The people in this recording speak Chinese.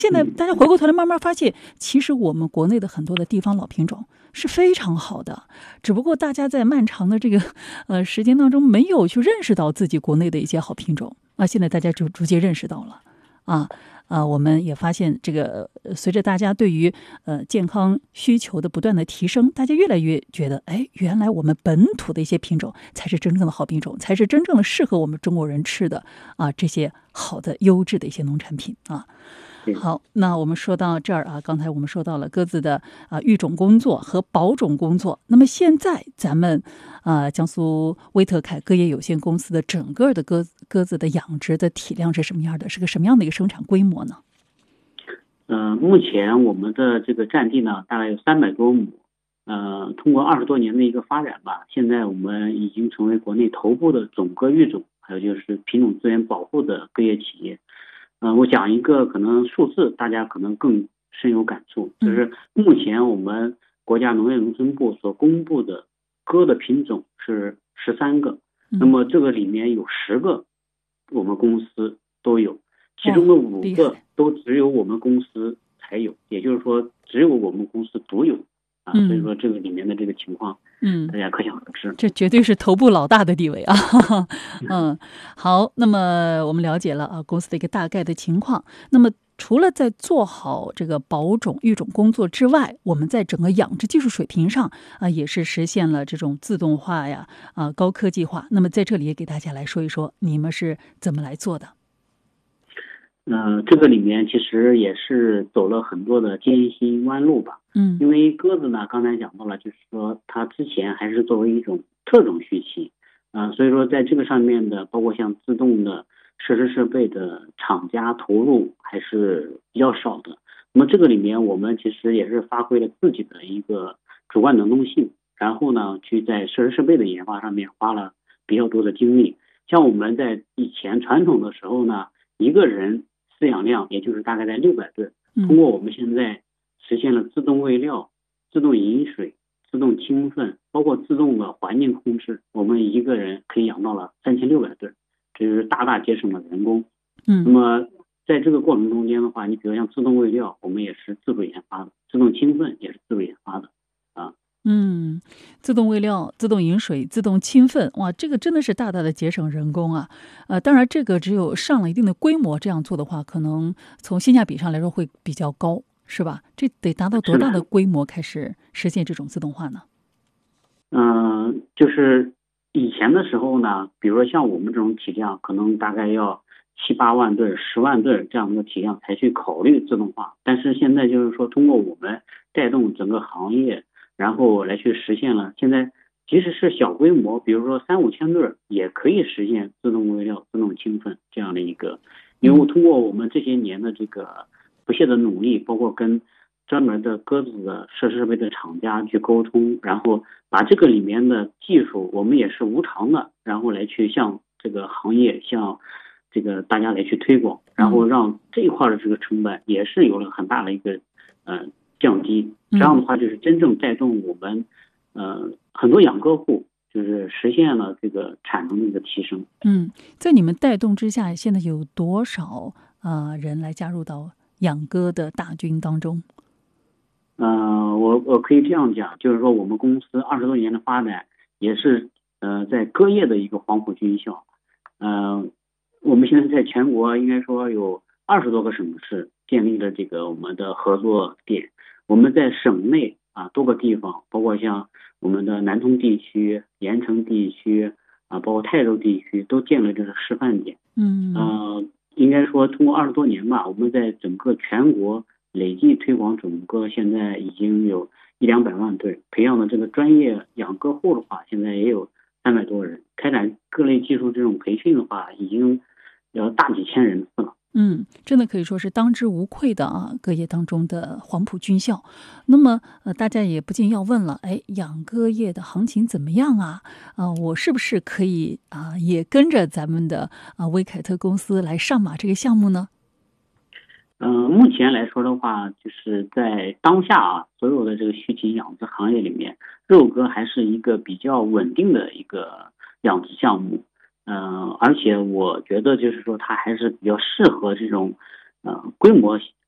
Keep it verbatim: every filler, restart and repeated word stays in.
现在大家回过头来慢慢发现，其实我们国内的很多的地方老品种是非常好的，只不过大家在漫长的这个呃时间当中没有去认识到自己国内的一些好品种啊，现在大家就逐渐认识到了啊。啊，我们也发现这个随着大家对于呃健康需求的不断的提升，大家越来越觉得，哎，原来我们本土的一些品种才是真正的好品种，才是真正的适合我们中国人吃的啊，这些好的优质的一些农产品啊。好，那我们说到这儿啊，刚才我们说到了鸽子的啊育种工作和保种工作。那么现在咱们啊江苏威特凯鸽业有限公司的整个的鸽鸽子的养殖的体量是什么样的？是个什么样的一个生产规模呢？ 呃，目前我们的这个占地呢，大概有三百多亩。呃，通过二十多年的一个发展吧，现在我们已经成为国内头部的种鸽育种，还有就是品种资源保护的鸽业企业。嗯、呃，我讲一个可能数字，大家可能更深有感触，就是目前我们国家农业农村部所公布的鸽的品种是十三个，那么这个里面有十个我们公司都有，其中的五个都只有我们公司才有，也就是说只有我们公司独有啊，所以说这个里面的这个情况，嗯，大家可想而知， 这绝对是头部老大的地位啊。嗯，好，那么我们了解了啊公司的一个大概的情况。那么除了在做好这个保种育种工作之外，我们在整个养殖技术水平上啊也是实现了这种自动化呀啊高科技化。那么在这里也给大家来说一说，你们是怎么来做的？ 呃，这个里面其实也是走了很多的艰辛弯路吧。 嗯， 因为鸽子呢，刚才讲到了，就是说它之前还是作为一种特种续期，啊、呃，所以说在这个上面的，包括像自动的设施设备的厂家投入还是比较少的。那么这个里面我们其实也是发挥了自己的一个主观能动性，然后呢，去在设施设备的研发上面花了比较多的精力。像我们在以前传统的时候呢，一个人饲养量也就是大概在六百对，通过我们现在实现了自动喂料、自动饮水、自动清粪，包括自动的环境控制，我们一个人可以养到了三千六百对，这就是大大节省了人工。 嗯， 那么在这个过程中间的话，你比如像自动喂料，我们也是自主研发的；自动清粪也是自主研发的啊。 嗯，自动喂料、自动饮水、自动清粪，哇，这个真的是大大的节省人工啊！呃，当然，这个只有上了一定的规模，这样做的话，可能从性价比上来说会比较高，是吧？这得达到多大的规模开始实现这种自动化呢？ 嗯、呃，就是以前的时候呢，比如说像我们这种体量，可能大概要七八万对、十万对这样的体量才去考虑自动化。但是现在就是说，通过我们带动整个行业，然后来去实现了。现在即使是小规模，比如说三五千对，也可以实现自动喂料、自动清粪这样的一个。因为通过我们这些年的这个不懈的努力，包括跟专门的鸽子的设施设备的厂家去沟通，然后把这个里面的技术，我们也是无偿的，然后来去向这个行业、向这个大家来去推广，然后让这一块的这个成本也是有了很大的一个呃降低。这样的话，就是真正带动我们呃很多养鸽户就是实现了这个产能的一个提升。 嗯，在你们带动之下，现在有多少呃人来加入到养鸽的大军当中？ 呃，我我可以这样讲，就是说我们公司二十多年的发展，也是呃在鸽业的一个黄埔军校。呃，我们现在在全国应该说有二十多个省市建立了这个我们的合作点。我们在省内啊多个地方，包括像我们的南通地区、盐城地区啊，包括泰州地区，都建了这个示范点。 嗯， 呃，应该说通过二十多年吧，我们在整个全国累计推广种鸽，现在已经有一两百万对，培养的这个专业养鸽户的话，现在也有三百多人。开展各类技术这种培训的话，已经要大几千人次了。 嗯，真的可以说是当之无愧的啊，鸽业当中的黄埔军校。那么，呃，大家也不禁要问了，哎，养鸽业的行情怎么样啊？啊、呃，我是不是可以啊、呃，也跟着咱们的啊、呃、威凯特公司来上马这个项目呢？ 嗯、呃，目前来说的话，就是在当下啊，所有的这个畜禽养殖行业里面，肉鸽还是一个比较稳定的一个养殖项目。嗯、呃，而且我觉得就是说它还是比较适合这种呃规模